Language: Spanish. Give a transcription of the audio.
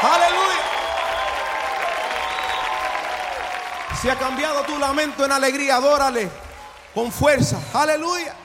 Aleluya. Si ha cambiado tu lamento en alegría, adórale con fuerza. Aleluya.